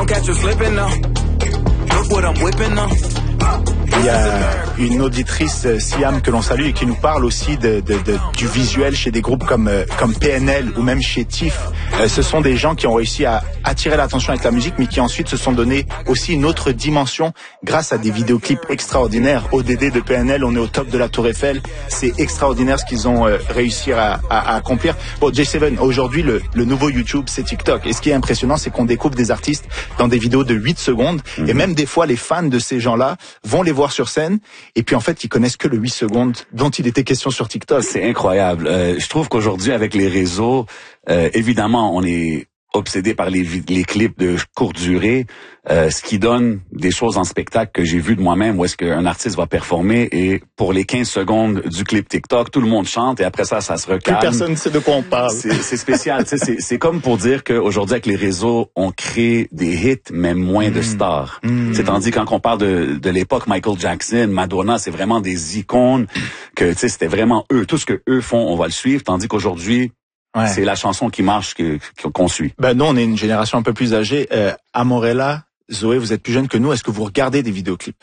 Don't catch you slipping now. Look what I'm whipping now. Il y a une auditrice, Siam, que l'on salue et qui nous parle aussi du visuel chez des groupes comme PNL ou même chez TIFF. Ce sont des gens qui ont réussi à attirer l'attention avec la musique, mais qui ensuite se sont donné aussi une autre dimension grâce à des vidéoclips extraordinaires. ODD de PNL, on est au top de la Tour Eiffel. C'est extraordinaire ce qu'ils ont réussi à accomplir. Bon, J7, aujourd'hui, le nouveau YouTube, c'est TikTok. Et ce qui est impressionnant, c'est qu'on découvre des artistes dans des vidéos de 8 secondes. Et même des fois, les fans de ces gens-là vont les voir sur scène. Et puis, en fait, ils connaissent que le 8 secondes dont il était question sur TikTok. C'est incroyable. Je trouve qu'aujourd'hui, avec les réseaux, évidemment, on est obsédé par les clips de courte durée, ce qui donne des choses en spectacle que j'ai vu de moi-même, où est-ce qu'un artiste va performer et pour les 15 secondes du clip TikTok, tout le monde chante et après ça se recalme. Plus personne ne sait de quoi on parle. C'est spécial. C'est comme pour dire qu'aujourd'hui, avec les réseaux, on crée des hits, mais moins de stars. Tandis quand on parle de l'époque Michael Jackson, Madonna, c'est vraiment des icônes que c'était vraiment eux. Tout ce que eux font, on va le suivre. Tandis qu'aujourd'hui, c'est la chanson qui marche qu'on suit. Ben nous, on est une génération un peu plus âgée. Amorella, Zoé, vous êtes plus jeune que nous. Est-ce que vous regardez des vidéoclips?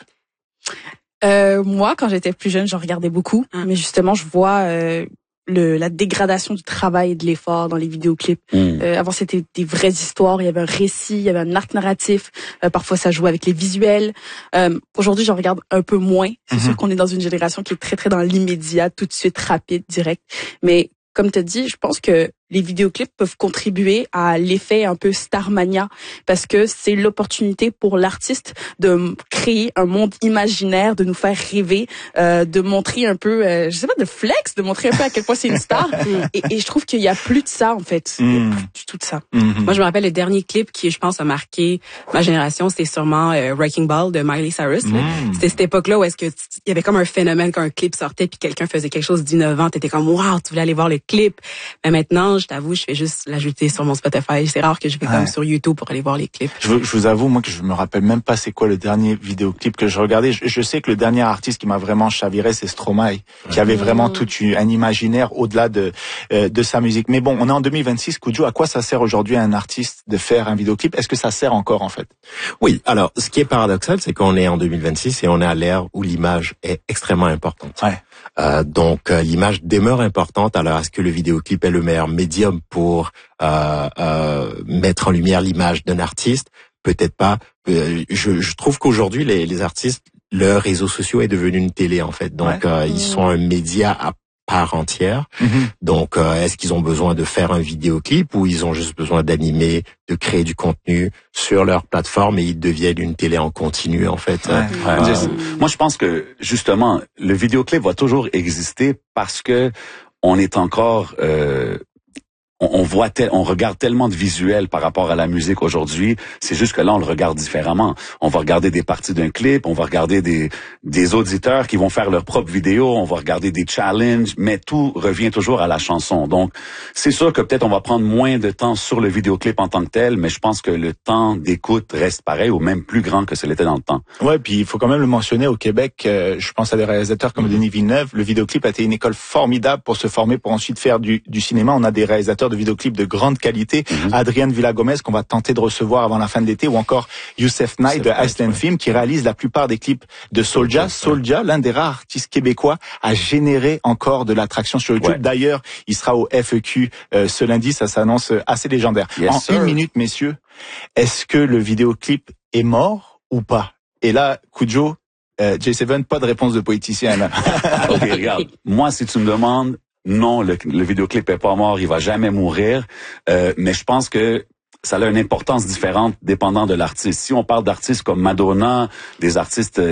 Moi, quand j'étais plus jeune, j'en regardais beaucoup. Mais justement, je vois la dégradation du travail et de l'effort dans les vidéoclips. Avant, c'était des vraies histoires. Il y avait un récit, il y avait un arc narratif. Parfois, ça jouait avec les visuels. Aujourd'hui, j'en regarde un peu moins. C'est sûr qu'on est dans une génération qui est très, très dans l'immédiat, tout de suite, rapide, direct. Mais comme tu as dit, je pense que les vidéoclips peuvent contribuer à l'effet un peu Starmania parce que c'est l'opportunité pour l'artiste de créer un monde imaginaire, de nous faire rêver, de montrer un peu, je sais pas, de flex, de montrer un peu à quel point c'est une star. Et je trouve qu'il y a plus de ça, en fait. Il y a plus du tout de ça. Moi, je me rappelle le dernier clip qui, je pense, a marqué ma génération, c'était sûrement Wrecking Ball de Miley Cyrus. C'était cette époque-là où est-ce que il y avait comme un phénomène quand un clip sortait puis quelqu'un faisait quelque chose d'innovant, t'étais comme wow, tu voulais aller voir le clip. Mais maintenant, je t'avoue, je fais juste l'ajouter sur mon Spotify. C'est rare que je vais comme sur YouTube pour aller voir les clips. Je vous avoue, moi, que je me rappelle même pas c'est quoi le dernier vidéoclip que je regardais. Je sais que le dernier artiste qui m'a vraiment chaviré, c'est Stromae, qui avait vraiment tout un imaginaire au-delà de sa musique. Mais bon, on est en 2026. Koudjo, à quoi ça sert aujourd'hui à un artiste de faire un vidéoclip? Est-ce que ça sert encore, en fait? Oui. Alors, ce qui est paradoxal, c'est qu'on est en 2026 et on est à l'ère où l'image est extrêmement importante. Donc, l'image demeure importante. Alors, est-ce que le vidéoclip est le meilleur médium pour mettre en lumière l'image d'un artiste? Peut-être pas. Je trouve qu'aujourd'hui, les artistes, leurs réseaux sociaux est devenu une télé, en fait. Donc, ils sont un média à part entière. Donc, est-ce qu'ils ont besoin de faire un vidéoclip ou ils ont juste besoin d'animer, de créer du contenu sur leur plateforme et ils deviennent une télé en continu, en fait? Moi, je pense que, justement, le vidéoclip va toujours exister parce que on est encore... on regarde tellement de visuels par rapport à la musique aujourd'hui. C'est juste que là, on le regarde différemment. On va regarder des parties d'un clip, on va regarder des auditeurs qui vont faire leur propre vidéo, on va regarder des challenges, mais tout revient toujours à la chanson. Donc, c'est sûr que peut-être on va prendre moins de temps sur le vidéoclip en tant que tel, mais je pense que le temps d'écoute reste pareil ou même plus grand que ce l'était dans le temps. Ouais, puis il faut quand même le mentionner au Québec. Je pense à des réalisateurs comme Denis Villeneuve. Le vidéoclip a été une école formidable pour se former, pour ensuite faire du cinéma. On a des réalisateurs de vidéoclips de grande qualité, Adrienne Villagomez qu'on va tenter de recevoir avant la fin de l'été, ou encore Youssef Knight de Iceland Film qui réalise la plupart des clips de Soulja. Soulja, l'un des rares artistes québécois, a généré encore de l'attraction sur YouTube. D'ailleurs, il sera au FEQ ce lundi, ça s'annonce assez légendaire. Une minute, messieurs, est-ce que le vidéoclip est mort ou pas? Et là, Koudjo, J7, pas de réponse de politicien là. Ok, regarde. Moi, si tu me demandes, non, le vidéoclip est pas mort, il va jamais mourir. Mais je pense que ça a une importance différente dépendant de l'artiste. Si on parle d'artistes comme Madonna, des artistes